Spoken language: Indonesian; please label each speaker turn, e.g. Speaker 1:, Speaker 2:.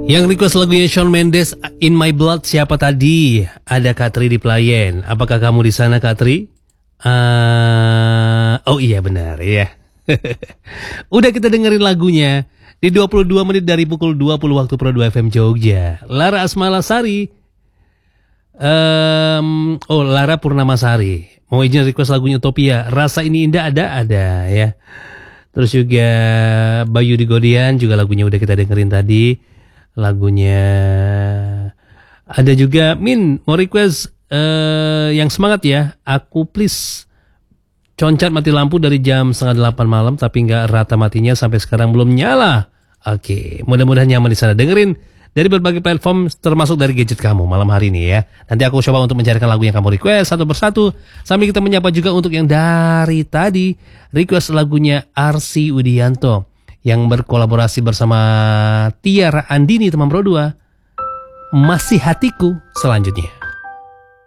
Speaker 1: Yang request lagunya Shawn Mendes, In My Blood, siapa tadi? Ada Kak Tri di Pelayan. Apakah kamu di sana, Kak Tri? Oh iya benar ya. Udah kita dengerin lagunya di 22 menit dari pukul 20 waktu Pro 2 FM Jogja. Lara Asmalasari. Lara Purnamasari. Mau izin request lagunya Utopia. Rasa ini indah ada ya. Terus juga Bayu di Godian juga lagunya udah kita dengerin tadi. Lagunya ada juga Min mau request yang semangat ya. Aku please. Concat mati lampu dari jam 7:30 malam tapi nggak rata matinya sampai sekarang belum nyala. Oke, mudah-mudahan nyaman di sana. Dengerin dari berbagai platform termasuk dari gadget kamu malam hari ini ya. Nanti aku coba untuk mencarikan lagu yang kamu request satu persatu. Sambil kita menyapa juga untuk yang dari tadi request lagunya Arsy Widianto yang berkolaborasi bersama Tiara Andini teman Pro 2. Masih Hatiku selanjutnya.